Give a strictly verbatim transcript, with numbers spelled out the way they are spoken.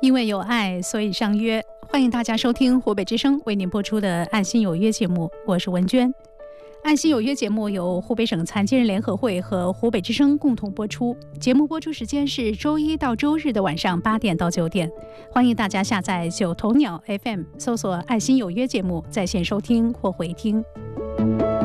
因为有爱，所以相约。欢迎大家收听湖北之声为您播出的《爱心有约》节目，我是文娟。《爱心有约》节目由湖北省残疾人联合会和湖北之声共同播出，节目播出时间是周一到周日的晚上八点到九点。欢迎大家下载九头鸟 F M， 搜索《爱心有约》节目，在线收听或回听。